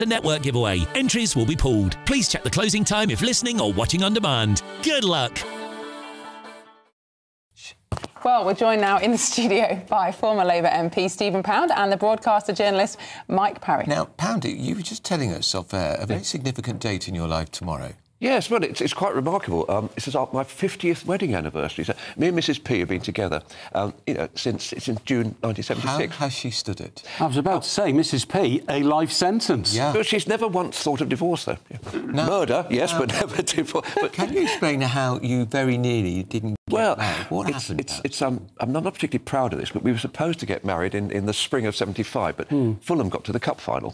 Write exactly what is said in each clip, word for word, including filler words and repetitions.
The network giveaway. Entries will be pulled. Please check the closing time if listening or watching on demand. Good luck. Well, we're joined now in the studio by former Labour M P Stephen Pound and the broadcaster journalist Mike Parry. Now, Poundy, you were just telling us of uh, a very significant date in your life tomorrow. Yes, well, it's, it's quite remarkable. Um, this is our, my fiftieth wedding anniversary. So me and Missus P have been together, um, you know, since since June nineteen seventy-six. How has she stood it? I was about to say, Missus P, a life sentence. Yeah. But she's never once thought of divorce, though. Yeah. No. Murder, yes, No. but never divorce. But Can you explain how you very nearly didn't get well, married? What it's, happened? it's, it's, um, I'm not particularly proud of this, but we were supposed to get married in, in the spring of seventy-five, but Hmm. Fulham got to the cup final.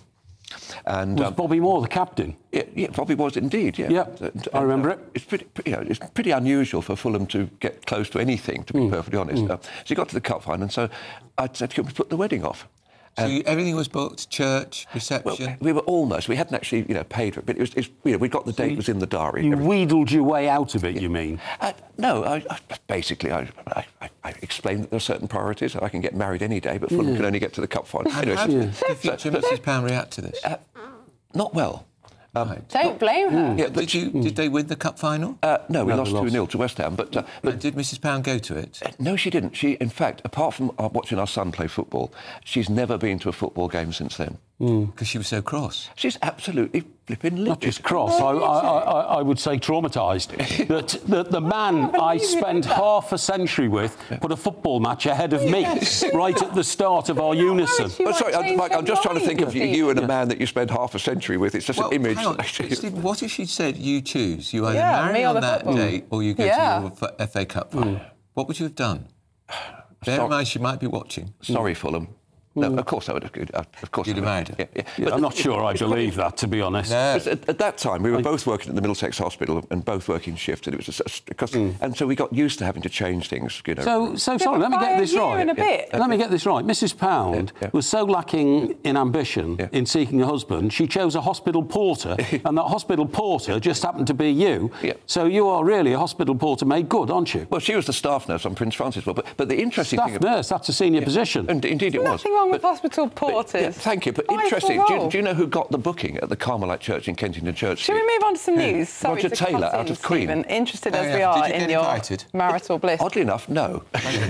And Was um, Bobby Moore the captain? Yeah, yeah, Bobby was indeed, yeah. Yeah, And, I remember uh, it. It's pretty, you know, it's pretty unusual for Fulham to get close to anything, to be Mm. perfectly honest. Mm. Uh, so he got to the cup final, and so I said, can we put the wedding off? So And- you, everything was booked, church, Well, reception? we were almost. We hadn't actually, you know, paid for it, but it was. It's, you know, we got the date. It was in the diary. You everything. wheedled your way out of it, you mean? Uh, no, I, I, basically, I, I, I explained that there are certain priorities. I can get married any day, but Fulham Yeah. can only get to the cup final. How Anyway, did so- the future Missus Pound react to this? uh, not well. Um, Right. Don't blame her. Yeah, Did you? Did they win the cup final? Uh, no, we No, lost they two lost. nil to West Ham, but, uh, but But did Missus Pound go to it? no, she didn't. She, in fact, apart from uh, watching our son play football, she's never been to a football game since then. Because she was so cross. She's absolutely flipping livid. Not just cross, I, I, I, I would say traumatised. that, that the man I spent half a century with put a football match ahead of me right at the start of our unison. She Oh, might sorry, I, change Mike, her I'm just trying to think of you, mind. you and a man that you spent half a century with. It's just Well, an image. hang on. that- Stephen, what if she said you choose? You either Yeah, marry me or on the that football. date or you go Yeah. to your F- F A Cup final. What would you have done? Bear in Sorry. mind she might be watching. Sorry, Fulham. No, of course I would have. uh, Of course, You'd I would have married her. Yeah, yeah. Yeah, But I'm the- not sure I it's believe that, to be honest. No. Because At, at that time, we were both working at the Middlesex Hospital and both working shift, and it was just, because, and so we got used to having to change things. You know. So, so sorry, let me by get a this year right. and a bit. Let me get this right. Missus Pound Yeah, yeah. was so lacking in ambition Yeah. in seeking a husband, she chose a hospital porter, and that hospital porter just happened to be you. Yeah. So you are really a hospital porter made good, aren't you? Well, she was the staff nurse on Prince Francis. Well, but, but the interesting Staff thing about, nurse, that's a senior position. and indeed it was. Nothing wrong with But- hospital but- porters. yeah, thank you. But Vital interesting. Do you, role. do you know who got the booking at the Carmelite Church in Kensington Church Should Street? we move on to some news? Sorry Roger to Taylor cut out in, of Queen. Stephen. Interested Oh, as yeah. we are Did you in get your invited? marital bliss. Oddly enough, no.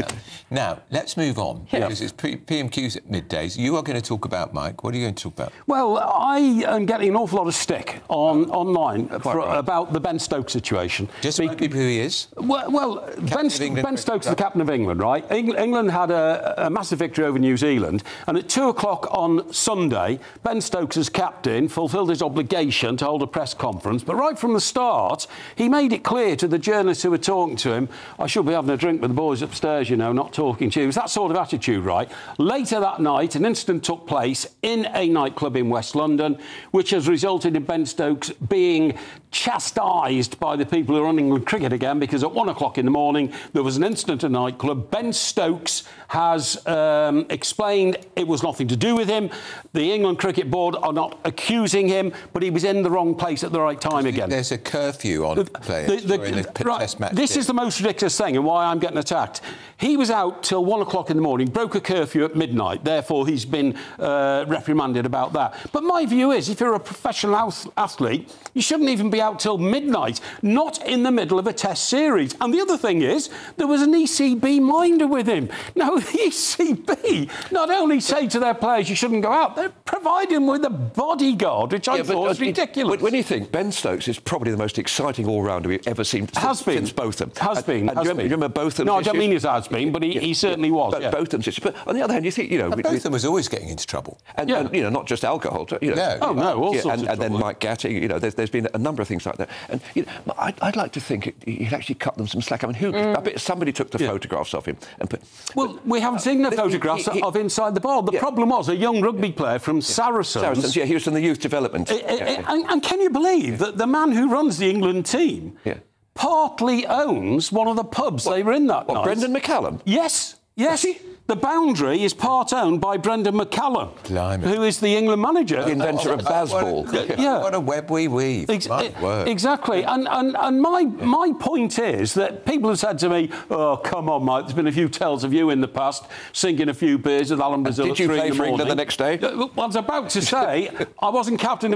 Now, let's move on, because it's P- PMQ's at middays. You are going to talk about, Mike, what are you going to talk about? Well, I am getting an awful lot of stick on online for, right. about the Ben Stokes situation. Just Be- remind people who he is. Well, well Ben, of England. Ben Stokes, the captain of England, right? Eng- England had a, a massive victory over New Zealand, and at two o'clock on Sunday, Ben Stokes, as captain, fulfilled his obligation to hold a press conference. But right from the start, he made it clear to the journalists who were talking to him, I should be having a drink with the boys upstairs, you know, not talking to you. It was that sort of attitude, right? Later that night, an incident took place in a nightclub in West London, which has resulted in Ben Stokes being chastised by the people who are on England cricket again, because at one o'clock in the morning, there was an incident in a nightclub. Ben Stokes has um, explained it was nothing to do with him. The England Cricket Board are not accusing him, but he was in the wrong place at the right time again. There's a curfew on players The- the- during the right, test match. this day. is the most ridiculous thing and why I'm getting attacked. He was out till one o'clock in the morning, broke a curfew at midnight, therefore he's been uh, reprimanded about that. But my view is, if you're a professional ath- athlete, you shouldn't even be out till midnight, not in the middle of a test series. And the other thing is, there was an E C B minder with him. Now, the E C B not only say to their players you shouldn't go out, they provide him with a bodyguard, which I Yeah, but, thought was uh, it- ridiculous. When, when you think Ben Stokes is probably the most exciting all-rounder we've ever seen Has since, been. since Botham. Has And- been. And has do you, remember, been. you remember Botham's No, I don't issues? mean his has been, but he, Yeah, he certainly yeah. was. But yeah. Botham's issues. But on the other hand, you think, you know... And we- both we- of them was always getting into trouble. And, Yeah. and, you know, not just alcohol, you know. No. Oh, no, all yeah, sorts and, of and then trouble. Mike Gatting, you know, there's, there's been a number of things like that. And you know, I'd, I'd like to think it, he'd actually cut them some slack. I mean, who? I bet somebody took the Yeah. photographs of him and put. Well, we haven't seen the he- photographs he- he- of inside the bar. The Yeah. problem was a young rugby player from Saracens. Saracens, yeah, he was in the youth development. I- I- Yeah, yeah. And, and can you believe that the man who runs the England team Yeah. partly owns one of the pubs they were in that What, night? Brendan McCallum? Yes, yes. The boundary is part owned by Brendan McCallum, Blimey. who is the England manager. The inventor of Bazball. What a, Yeah. what a web we weave. Ex- My word. Exactly. And, and, and my, my point is that people have said to me, oh, come on, Mike, there's been a few tales of you in the past singing a few beers with Alan Brazil Did at you three play in the for England morning. the next day? Uh, well, I was about to say, I wasn't captain of